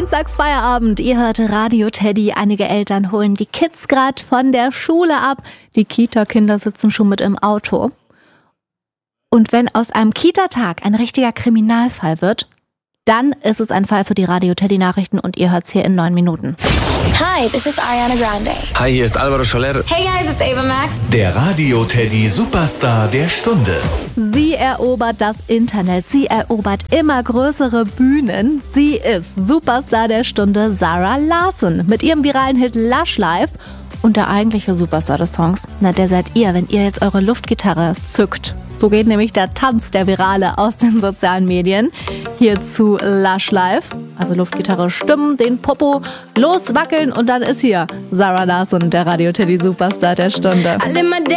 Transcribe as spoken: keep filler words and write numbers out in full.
Dienstag Feierabend. Ihr hört Radio Teddy. Einige Eltern holen die Kids gerade von der Schule ab. Die Kita-Kinder sitzen schon mit im Auto. Und wenn aus einem Kita-Tag ein richtiger Kriminalfall wird, dann ist es ein Fall für die Radio Teddy Nachrichten und ihr hört's hier in neun Minuten. Hi, this is Ariana Grande. Hi, hier ist Alvaro Soler. Hey guys, it's Ava Max. Der Radio Teddy Superstar der Stunde. Sie erobert das Internet, sie erobert immer größere Bühnen. Sie ist Superstar der Stunde Zara Larsson mit ihrem viralen Hit Lush Life. Und der eigentliche Superstar des Songs, na der seid ihr, wenn ihr jetzt eure Luftgitarre zückt. So geht nämlich der Tanz, der Virale aus den sozialen Medien. Hier zu Lush Life, also Luftgitarre stimmen, den Popo loswackeln und dann ist hier Zara Larsson, der Radio Teddy Superstar der Stunde.